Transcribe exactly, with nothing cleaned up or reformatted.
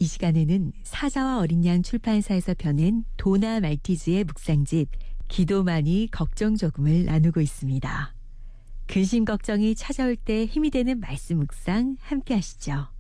이 시간에는 사자와 어린 양 출판사에서 펴낸 도나 말티즈의 묵상집 기도만이 걱정 조금을 나누고 있습니다. 근심 걱정이 찾아올 때 힘이 되는 말씀 묵상 함께 하시죠.